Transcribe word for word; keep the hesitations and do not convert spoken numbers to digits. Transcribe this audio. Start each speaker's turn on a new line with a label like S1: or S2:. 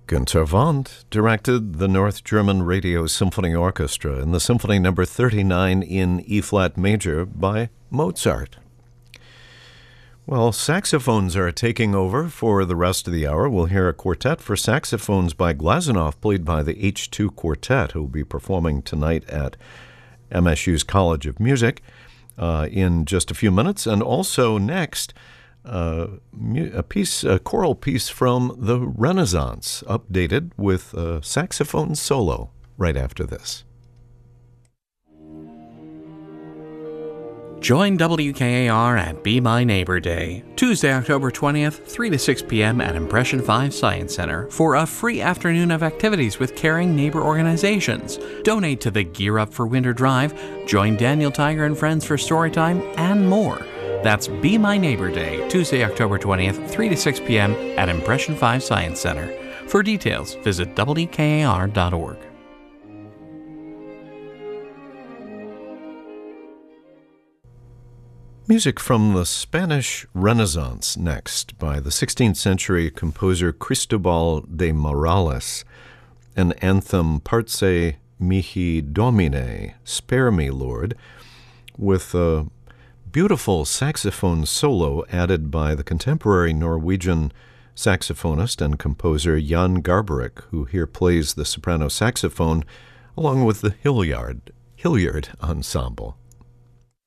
S1: Günter Wendt directed the North German Radio Symphony Orchestra in the Symphony Number thirty-nine in E-flat major by Mozart. Well, saxophones are taking over for the rest of the hour. We'll hear a quartet for saxophones by Glazunov, played by the H two Quartet, who will be performing tonight at M S U's College of Music uh, in just a few minutes. And also next, Uh, a piece, a choral piece from the Renaissance, updated with a saxophone solo right after this.
S2: Join W K A R at Be My Neighbor Day, Tuesday, October twentieth, three to six p.m. at Impression five Science Center for a free afternoon of activities with caring neighbor organizations. Donate to the Gear Up for Winter Drive, join Daniel Tiger and friends for storytime, and more. That's Be My Neighbor Day, Tuesday, October twentieth, three to six p.m. at Impression five Science Center. For details, visit W K A R dot org.
S1: Music from the Spanish Renaissance next by the sixteenth century composer Cristobal de Morales, an anthem Parce Mihi Domine, Spare Me, Lord, with a beautiful saxophone solo added by the contemporary Norwegian saxophonist and composer Jan Garbarek, who here plays the soprano saxophone along with the Hilliard, Hilliard Ensemble.